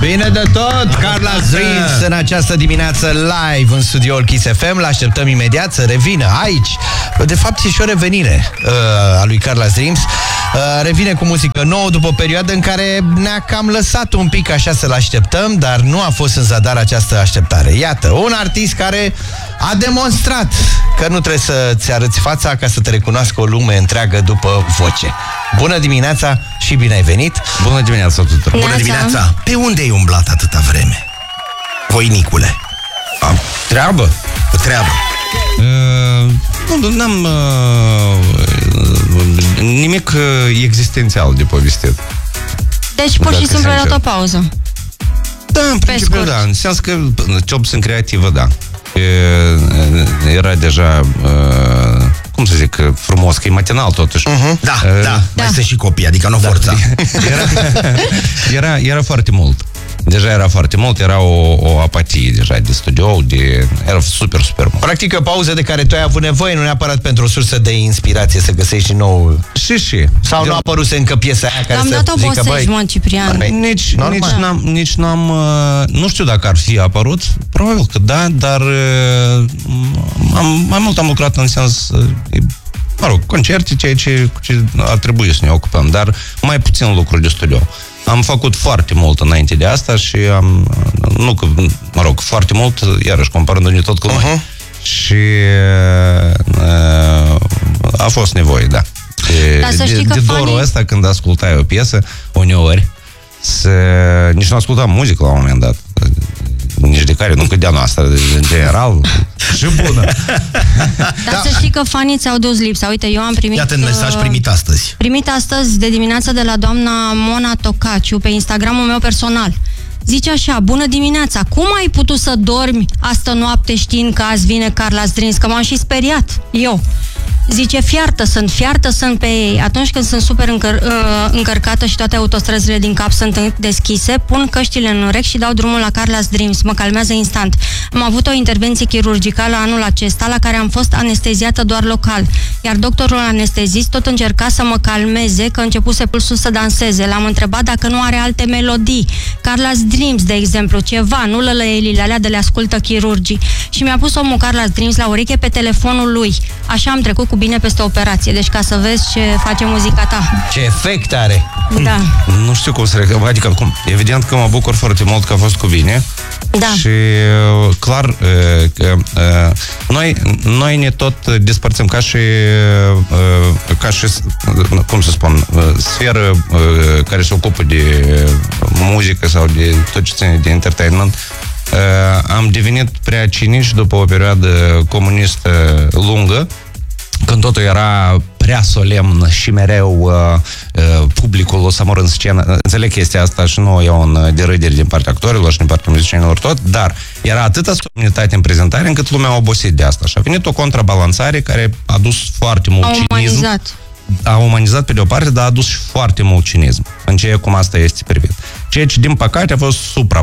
Bine de tot! Carla Dreams în această dimineață live în studioul Kiss FM. L-așteptăm imediat să revină aici. De fapt, e și o revenire a lui Carla Dreams. Revine cu muzică nouă după o perioadă în care ne-a cam lăsat un pic așa să-l așteptăm, dar nu a fost în zadar această așteptare. Iată, un artist care a demonstrat că nu trebuie să-ți arăți fața ca să te recunoască o lume întreagă după voce. Bună dimineața și bine ai venit! Bună dimineața tuturor! Bună dimineața! Pe unde ai umblat atâta vreme? Voinicule? Treabă? Treabă. N-am nimic existențial de povestit. Deci pur și simplu ai luat o pauză. Da, în principiu da. În sens că cel puțin creativă, da. Era deja, cum să zic, frumos, că e matinal totuși. Da. Mai sunt și copii, adică nu forța. Era foarte mult. Deja era foarte mult, era o apatie deja de studio, era super mult. Practic o pauză de care tu ai avut nevoie, nu neapărat pentru o sursă de inspirație să găsești din nou. Și. Sau nu a apărut încă piesa aia care să zică, băi, mă, Ciprian. Nici n-am, nu știu dacă ar fi apărut, probabil că da, dar mai mult am lucrat în sens, mă rog, concerte, ceea ce ar trebui să ne ocupăm, dar mai puțin lucruri de studio. Am făcut foarte mult înainte de asta și foarte mult, iarăși comparându-ne tot cu noi. Și a fost nevoie, da. De dorul ăsta, când ascultai o piesă, uneori, nici nu ascultam muzică la un moment dat. Nici de care, nu că de-a noastră, în general, și bună. Dar să știi că fanii ți-au dus lipsa. Uite, eu am primit... Iată mesaj primit astăzi. Primit astăzi de dimineață de la doamna Mona Tocaciu pe Instagramul meu personal. Zice așa: bună dimineața, cum ai putut să dormi astă noapte știind că azi vine Carla Dreams? Că m-am și speriat, eu. Zice, fiartă sunt pe ei. Atunci când sunt super încărcată și toate autostrăzile din cap sunt deschise, pun căștile în urechi și dau drumul la Carla's Dreams. Mă calmează instant. Am avut o intervenție chirurgicală anul acesta, la care am fost anesteziată doar local. Iar doctorul anestezist tot încerca să mă calmeze, că începuse pulsul să danseze. L-am întrebat dacă nu are alte melodii. Carla's Dreams, de exemplu, ceva, nu lălăielile alea de le ascultă chirurgii. Și mi-a pus omul Carla's Dreams la ureche pe telefonul lui. Așa am trecut cu bine peste operație. Deci ca să vezi ce face muzica ta. Ce efect are! Da. Nu știu cum să reacționez. Adică cum? Evident că mă bucur foarte mult că a fost cu bine. Da. Și clar că noi ne tot despărțim ca și cum să spun, sferă care se ocupă de muzică sau de tot ce ține de entertainment. Am devenit prea cinici după o perioadă comunistă lungă, când totul era prea solemn și mereu publicul o să mor în scenă. Înțeleg chestia asta și nu e un derâdere din partea actorilor și din partea muzicienilor tot, dar era atâta solemnitate în prezentare încât lumea a obosit de asta. Și a venit o contrabalansare care a dus foarte mult cinism. A umanizat pe de o parte, dar a adus și foarte mult cinism în ceea cum asta este privit. Ceea ce, din păcate, a fost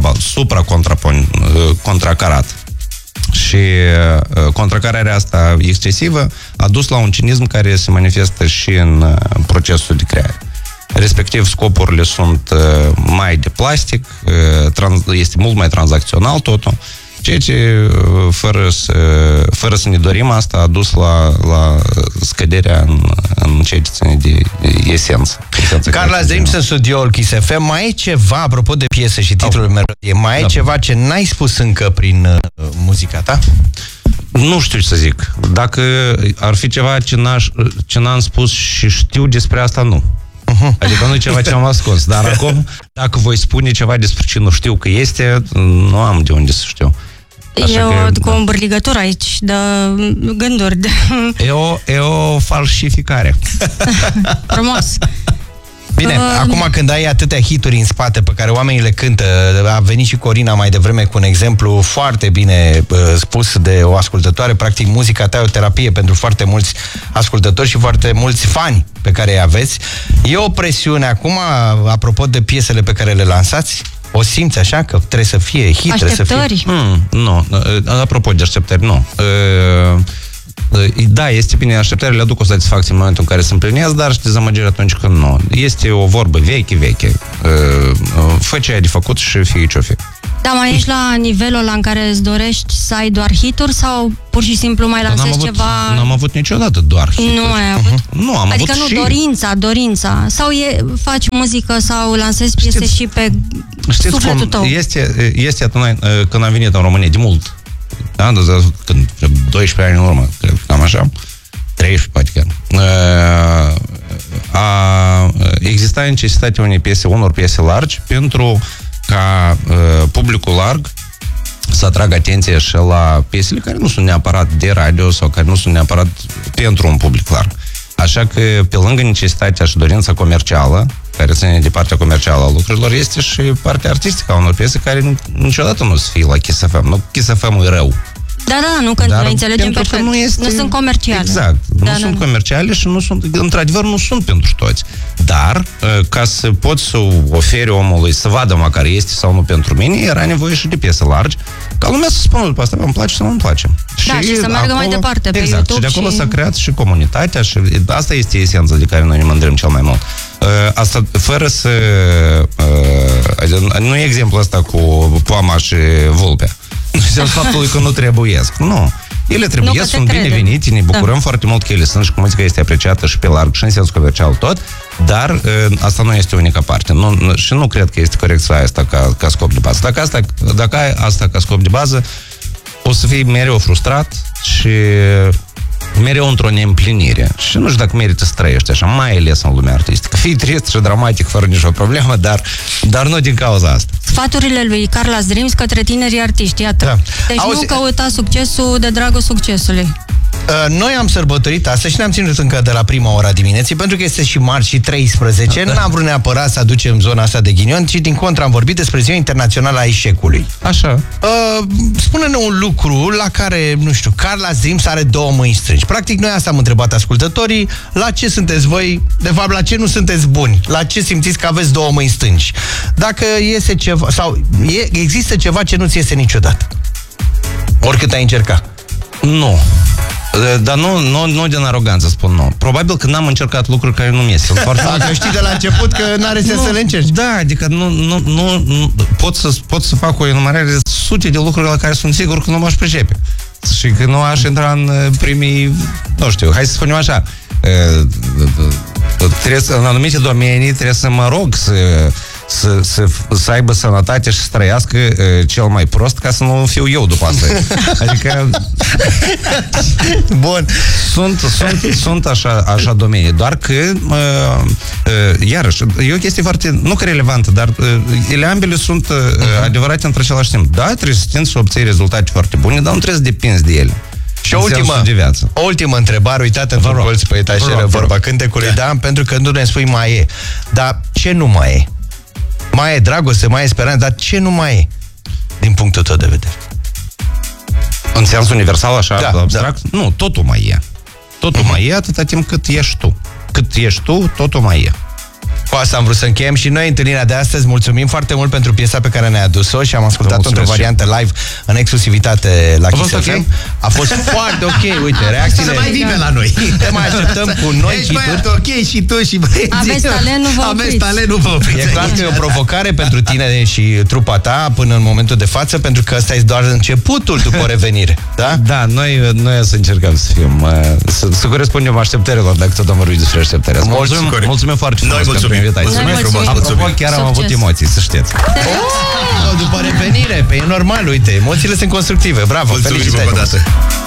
contracarat. Și contracararea asta excesivă a dus la un cinism care se manifestă și în procesul de creare. Respectiv, scopurile sunt mai de plastic, este mult mai tranzacțional totul, ceea ce, fără să ne dorim asta, a dus la scăderea în ceea ce ține de esență. Carla Dreams în studioul Kiss FM. Mai e ceva, apropo de piesă și titlul melodie, mai e ceva ce n-ai spus încă prin muzica ta? Nu știu ce să zic. Dacă ar fi ceva ce n-am spus și știu despre asta, nu. Adică nu e ceva ce am ascuns. Dar acum, dacă voi spune ceva despre ce nu știu că este, nu am de unde să știu. Cu o bărligătură aici de gânduri. E o falsificare. Frumos. Bine, acum când ai atâtea hituri în spate pe care oamenii le cântă, a venit și Corina mai devreme cu un exemplu foarte bine spus de o ascultătoare. Practic, muzica ta e o terapie pentru foarte mulți ascultători și foarte mulți fani pe care îi aveți. E o presiune acum, apropo de piesele pe care le lansați? O simți așa, că trebuie să fie hit, așteptări? Trebuie să fie... Nu, apropo de așteptări, nu. Da, este bine, așteptările aduc o satisfacție în momentul în care se împlinesc, dar și dezamăgire atunci când nu. Este o vorbă veche. fă ce ai de făcut și fie ce-o fi. Da, mai ești la nivelul ăla în care îți dorești să ai doar hituri sau pur și simplu mai lansezi ceva... N-am avut niciodată doar hituri. Nu ai avut? Nu, am adică avut și... dorința. Sau faci muzică sau lansezi piese și pe sufletul tău. Este atunci când am venit în România de mult. Da? Când 12 ani în urmă, cred că cam așa. 13, poate chiar. Exista necesitatea unor piese largi pentru ca publicul larg să atragă atenția și la piesele care nu sunt neapărat de radio sau care nu sunt neapărat pentru un public larg. Așa că, pe lângă necesitatea și dorința comercială, care ține de partea comercială a lucrurilor, este și partea artistică a unor piese care niciodată nu să fie la Kiss FM. Nu Kiss FM e rău. Da, nu, că noi înțelegem perfect. Nu sunt comerciale. Exact. Nu sunt comerciale și nu sunt, într-adevăr, nu sunt pentru toți. Dar, ca să poți să oferi omului să vadă măcar este sau nu pentru mine, era nevoie și de piese largi, ca lumea să spună după asta, îmi place sau nu îmi place. Da, și să meargă mai departe pe YouTube. Și de acolo s-a creat și comunitatea și asta este esența de care noi ne mândrim cel mai mult. Asta, fără să... nu e exemplul ăsta cu poama și vulpea. Nu înseamnă faptul că nu trebuiesc. Nu. Ele trebuie, sunt binevenite, ne bucurăm foarte mult că ele sunt și că muzica este apreciată și pe larg și în sens comercial tot, dar asta nu este unica parte. Și nu cred că este corect să ai asta ca scop de bază. Dacă ai asta ca scop de bază, o să fii mereu frustrat și mereu într-o neîmplinire. Și nu știu dacă merită să trăiești așa, mai ales în lumea artistică. Fii trist și dramatic fără nicio problemă, dar nu din cauza asta. Sfaturile lui Carla's Dreams către tinerii artiști, iată. Da. Deci nu căuta succesul de dragul succesului. Noi am sărbătorit asta și ne-am ținut încă de la prima ora dimineții, pentru că este și marți și 13. Nu am vrut neapărat să aducem zona asta de ghinion, ci din contră am vorbit despre Ziua Internațională a Eșecului. Așa. Spune-ne un lucru la care, nu știu, Carla's Dreams are două mâini strângi. Practic, noi asta am întrebat ascultătorii, la ce sunteți voi, de fapt, la ce nu sunteți buni, la ce simțiți că aveți două mâini strângi. Dacă iese ceva, sau există ceva ce nu-ți iese niciodată. Oricât ai încercat. Nu. Dar nu din aroganță spun nu. Probabil că n-am încercat lucruri care nu-mi ies. Dacă știi de la început că n-are sens să le încerci. Da, adică nu pot să fac o enumerare de sute de lucruri la care sunt sigur că nu m-aș pricepe. Și că nu aș intra în primii, nu știu, hai să spunem așa, în anumite domenii trebuie să mă rog să aibă sănătate și să trăiască cel mai prost, ca să nu fiu eu după asta. Adică bun. Sunt așa domenii, doar că iarăși, e o chestie foarte, nu că relevantă, dar ele ambele sunt adevărate într același timp. Da, trebuie să țin să obții rezultate foarte bune, dar nu trebuie să depinzi de ele. Și o ultimă întrebare, uitată într-un colț pe etajeră, vorba cântecului, da, pentru că nu ne spui mai e. Dar ce nu mai e? Mai e dragoste, mai e speranță, dar ce nu mai e? Din punctul tău de vedere. În sens universal, așa, abstract? Da. Nu, totul mai e. Totul mai e atâta timp cât ești tu. Cât ești tu, totul mai e. Cu asta am vrut să încheiem și noi întâlnirea de astăzi. Mulțumim foarte mult pentru piesa pe care ne-a adus-o și am ascultat-o într-o variantă live în exclusivitate la Kiss FM. A fost foarte ok, uite, reacțiile. Să mai vină la noi. Te mai așteptăm cu noi și tu. Ok, și tu și băieții. Aveți talent, nu vă opriți. Aveți talent, nu vă opriți. E clar că e o provocare pentru tine și trupa ta până în momentul de față, pentru că ăsta e doar începutul după revenire. Da? Da, noi o să încercăm să fim, să corespundem așteptărilor, dacă tot am vorbit despre așteptări. Mulțumim foarte frumos. Mulțumim frumos. Apropo, chiar am avut emoții, să știți. După revenire, e normal, uite, emoțiile sunt constructive. Bravo, felicitări.